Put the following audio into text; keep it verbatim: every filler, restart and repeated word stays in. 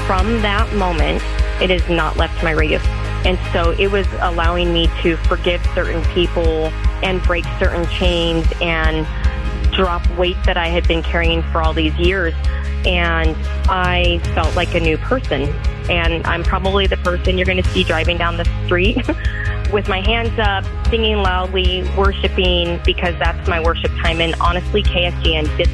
from that moment, it has not left my radio. And so it was allowing me to forgive certain people and break certain chains and drop weight that I had been carrying for all these years. And I felt like a new person. And I'm probably the person you're going to see driving down the street with my hands up, singing loudly, worshiping, because that's my worship time. And honestly, K S G N did